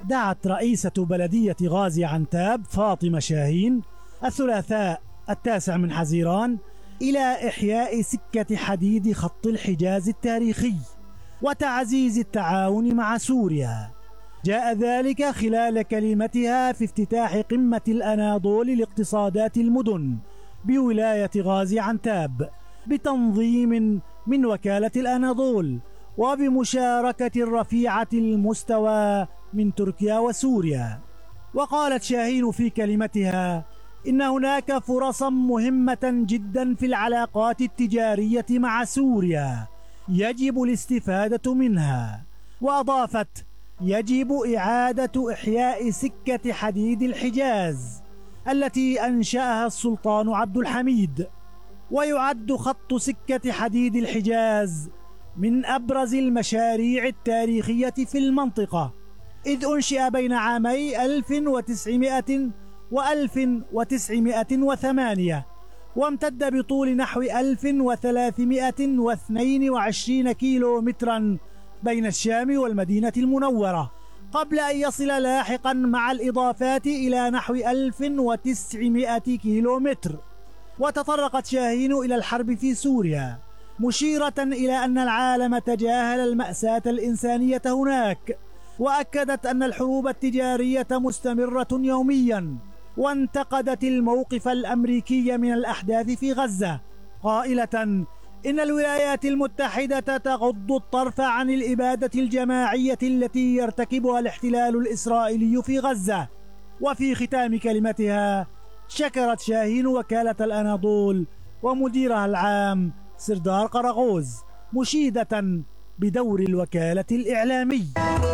دعت رئيسة بلدية غازي عنتاب فاطمة شاهين الثلاثاء 9 من حزيران إلى إحياء سكة حديد خط الحجاز التاريخي وتعزيز التعاون مع سوريا. جاء ذلك خلال كلمتها في افتتاح قمة الأناضول لاقتصادات المدن بولاية غازي عنتاب بتنظيم من وكالة الأناضول وبمشاركة رفيعة المستوى من تركيا وسوريا. وقالت شاهين في كلمتها إن هناك فرصا مهمة جدا في العلاقات التجارية مع سوريا يجب الاستفادة منها. وأضافت يجب إعادة إحياء سكة حديد الحجاز التي أنشأها السلطان عبد الحميد. ويعد خط سكة حديد الحجاز من أبرز المشاريع التاريخية في المنطقة، إذ أنشئ بين عامي 1900 و1908 وامتد بطول نحو 1322 كيلو مترا بين الشام والمدينة المنورة، قبل أن يصل لاحقا مع الإضافات إلى نحو 1900 كيلو متر. وتطرقت شاهين إلى الحرب في سوريا مشيرة إلى أن العالم تجاهل المأساة الإنسانية هناك، وأكدت أن الحروب التجارية مستمرة يوميا، وانتقدت الموقف الأمريكي من الأحداث في غزة قائلة إن الولايات المتحدة تغض الطرف عن الإبادة الجماعية التي يرتكبها الاحتلال الإسرائيلي في غزة. وفي ختام كلمتها شكرت شاهين وكالة الأناضول ومديرها العام سردار قرغوز، مشيدة بدور الوكالة الإعلامي.